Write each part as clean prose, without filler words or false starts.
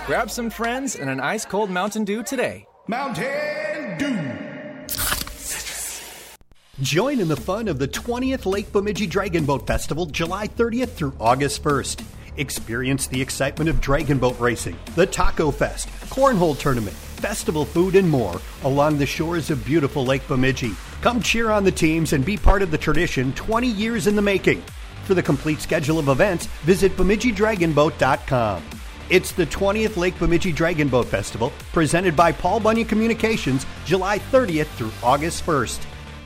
Grab some friends and an ice-cold Mountain Dew today. Mountain Dew. Join in the fun of the 20th Lake Bemidji Dragon Boat Festival, July 30th through August 1st. Experience the excitement of dragon boat racing, the Taco Fest, Cornhole Tournament, festival food, and more along the shores of beautiful Lake Bemidji. Come cheer on the teams and be part of the tradition 20 years in the making. For the complete schedule of events, visit BemidjiDragonBoat.com. It's the 20th Lake Bemidji Dragon Boat Festival, presented by Paul Bunyan Communications, July 30th through August 1st.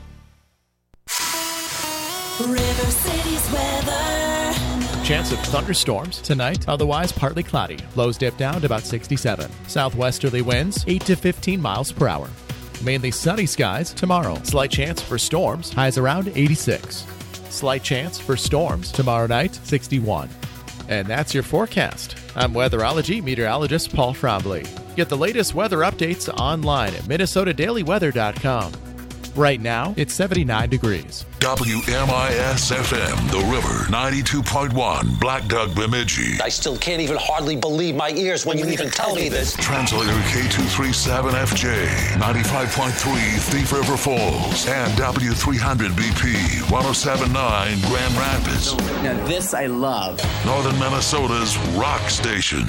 River City's weather. Chance of thunderstorms tonight, otherwise partly cloudy. Lows dip down to about 67. Southwesterly winds 8 to 15 miles per hour. Mainly sunny skies tomorrow. Slight chance for storms, highs around 86. Slight chance for storms tomorrow night, 61. And that's your forecast. I'm weatherology meteorologist Paul Frombley. Get the latest weather updates online at MinnesotaDailyWeather.com. Right now, it's 79 degrees. WMIS-FM, The River, 92.1, Black Duck, Bemidji. I still can't even hardly believe my ears when you even tell me this. Translator K237FJ, 95.3, Thief River Falls, and W300BP, 107.9, Grand Rapids. Now this I love. Northern Minnesota's rock station.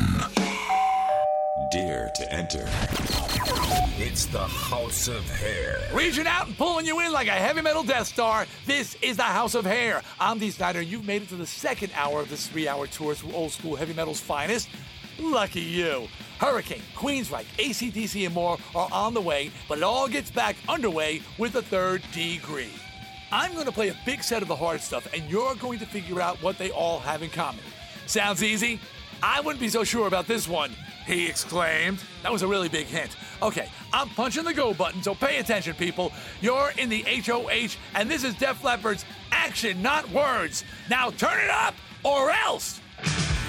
Dare to enter. It's the House of Hair. Reaching out and pulling you in like a heavy metal Death Star. This is the House of Hair. I'm Dee Snider, and you've made it to the second hour of this 3-hour tour through old school heavy metal's finest. Lucky you. Hurricane, Queensryche, AC/DC, and more are on the way, but it all gets back underway with the third degree. I'm going to play a big set of the hard stuff, and you're going to figure out what they all have in common. Sounds easy? I wouldn't be so sure about this one, he exclaimed. That was a really big hint. Okay, I'm punching the go button, so pay attention, people. You're in the HOH, and this is Def Leppard's Action, Not Words. Now turn it up, or else.